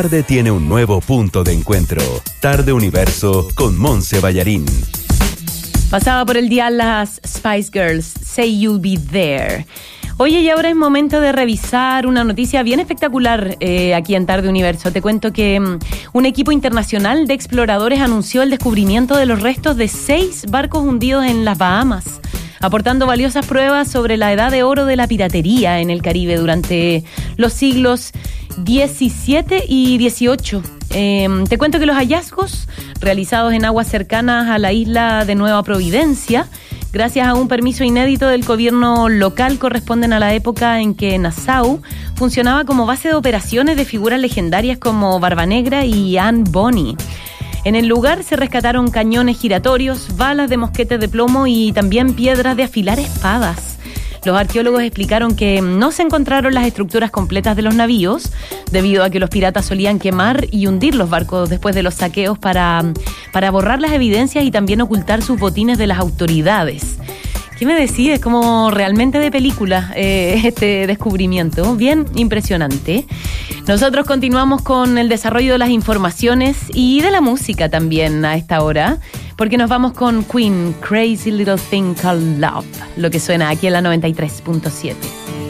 Tarde tiene un nuevo punto de encuentro. Tarde Universo con Monse Ballarín. Pasaba por el dial las Spice Girls, Say You'll Be There. Oye, y ahora es momento de revisar una noticia bien espectacular aquí en Tarde Universo. Te cuento que un equipo internacional de exploradores anunció el descubrimiento de los restos de 6 barcos hundidos en las Bahamas, aportando valiosas pruebas sobre la edad de oro de la piratería en el Caribe durante los siglos XVII y XVIII. Te cuento que los hallazgos realizados en aguas cercanas a la isla de Nueva Providencia, gracias a un permiso inédito del gobierno local, corresponden a la época en que Nassau funcionaba como base de operaciones de figuras legendarias como Barba Negra y Anne Bonny. En el lugar se rescataron cañones giratorios, balas de mosquetes de plomo y también piedras de afilar espadas. Los arqueólogos explicaron que no se encontraron las estructuras completas de los navíos, debido a que los piratas solían quemar y hundir los barcos después de los saqueos para borrar las evidencias y también ocultar sus botines de las autoridades. ¿Qué me decís? Es como realmente de película este descubrimiento, bien impresionante. Nosotros continuamos con el desarrollo de las informaciones y de la música también a esta hora, porque nos vamos con Queen, Crazy Little Thing Called Love, lo que suena aquí en la 93.7.